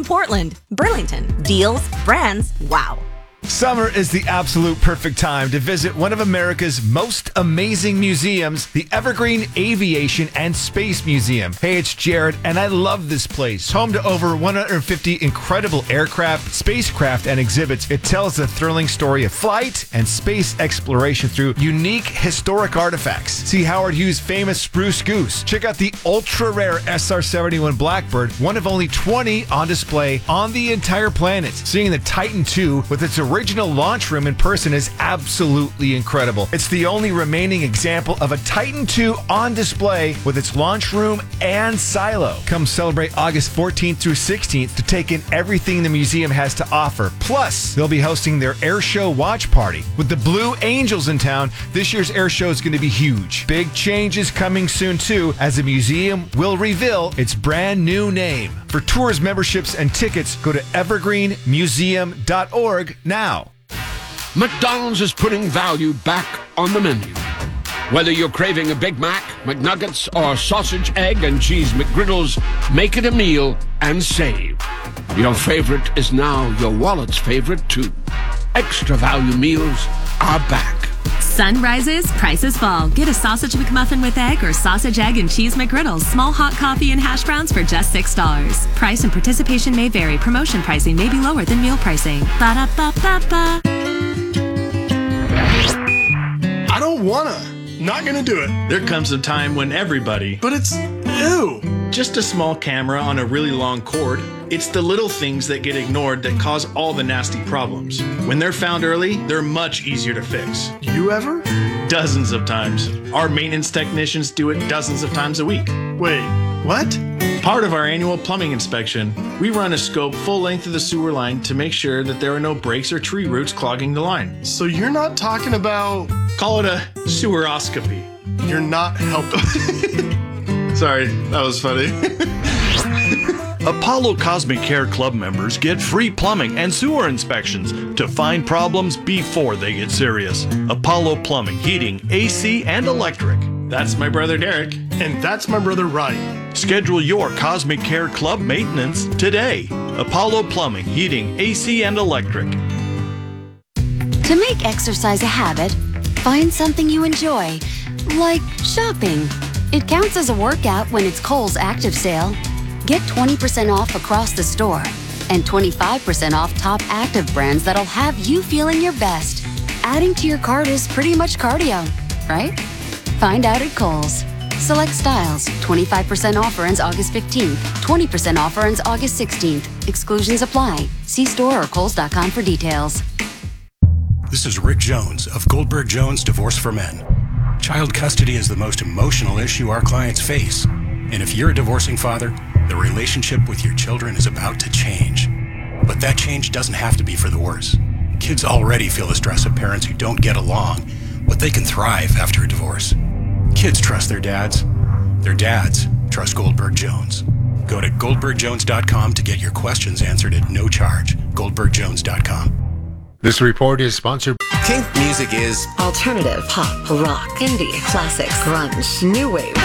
in Portland. Burlington. Deals, brands, wow. Summer is the absolute perfect time to visit one of America's most amazing museums, the Evergreen Aviation and Space Museum. Hey, it's Jared, and I love this place. Home to over 150 incredible aircraft, spacecraft, and exhibits, it tells a thrilling story of flight and space exploration through unique historic artifacts. See Howard Hughes' famous Spruce Goose. Check out the ultra-rare SR-71 Blackbird, one of only 20 on display on the entire planet. Seeing the Titan II with its original launch room in person is absolutely incredible. It's the only remaining example of a Titan II on display with its launch room and silo. Come celebrate August 14th through 16th to take in everything the museum has to offer. Plus, they'll be hosting their air show watch party. With the Blue Angels in town, this year's air show is going to be huge. Big changes coming soon too, as the museum will reveal its brand new name. For tours, memberships, and tickets, go to evergreenmuseum.org now. McDonald's is putting value back on the menu. Whether you're craving a Big Mac, McNuggets, or sausage, egg, and cheese McGriddles, make it a meal and save. Your favorite is now your wallet's favorite, too. Extra value meals are back. Sun rises, prices fall. Get a sausage McMuffin with egg or sausage, egg, and cheese McGriddles. Small hot coffee and hash browns for just $6. Price and participation may vary. Promotion pricing may be lower than meal pricing. Ba-da-ba-ba-ba. I don't wanna. Not gonna do it. There comes a time when everybody... But it's... ew. Just a small camera on a really long cord. It's the little things that get ignored that cause all the nasty problems. When they're found early, they're much easier to fix. You ever? Dozens of times. Our maintenance technicians do it dozens of times a week. Wait, what? Part of our annual plumbing inspection, we run a scope full length of the sewer line to make sure that there are no breaks or tree roots clogging the line. So you're not talking about... Call it a seweroscopy. You're not helping... Sorry, that was funny. Apollo Cosmic Care Club members get free plumbing and sewer inspections to find problems before they get serious. Apollo Plumbing, Heating, AC, and Electric. That's my brother Derek. And that's my brother Ryan. Schedule your Cosmic Care Club maintenance today. Apollo Plumbing, Heating, AC, and Electric. To make exercise a habit, find something you enjoy, like shopping. It counts as a workout when it's Kohl's Active Sale. Get 20% off across the store and 25% off top active brands that'll have you feeling your best. Adding to your cart is pretty much cardio, right? Find out at Kohl's. Select styles. 25% offer ends August 15th. 20% offer ends August 16th. Exclusions apply. See store or kohls.com for details. This is Rick Jones of Goldberg Jones Divorce for Men. Child custody is the most emotional issue our clients face. And if you're a divorcing father, the relationship with your children is about to change. But that change doesn't have to be for the worse. Kids already feel the stress of parents who don't get along, but they can thrive after a divorce. Kids trust their dads. Their dads trust Goldberg Jones. Go to goldbergjones.com to get your questions answered at no charge. goldbergjones.com. This report is sponsored. Kink music is alternative, pop, rock, indie, classics, grunge, new wave.